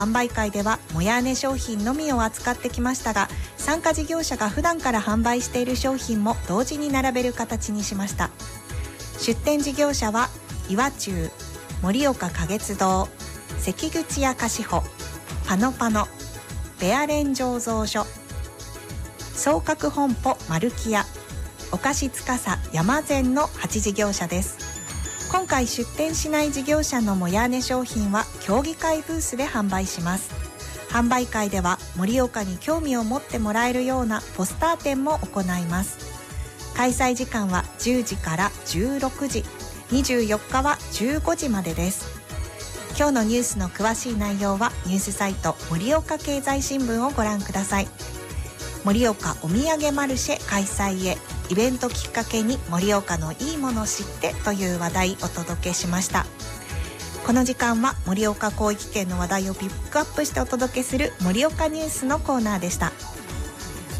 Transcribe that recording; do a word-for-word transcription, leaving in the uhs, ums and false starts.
販売会ではもや姉商品のみを扱ってきましたが、参加事業者が普段から販売している商品も同時に並べる形にしました。出店事業者は岩中、盛岡花月堂、関口屋菓子舗、パノパノ、ベアレン醸造所、総格本舗丸木屋、お菓子司山善のはち事業者です。今回出店しない事業者のもや姉商品は協議会ブースで販売します。販売会では盛岡に興味を持ってもらえるようなポスター展も行います。開催時間はじゅうじからじゅうろくじ、にじゅうよっかはじゅうごじまでです。今日のニュースの詳しい内容はニュースサイト盛岡経済新聞をご覧ください。盛岡お土産マルシェ開催へ、イベントきっかけに盛岡のいいもの知ってという話題お届けしました。この時間は盛岡広域圏の話題をピックアップしてお届けする盛岡ニュースのコーナーでした。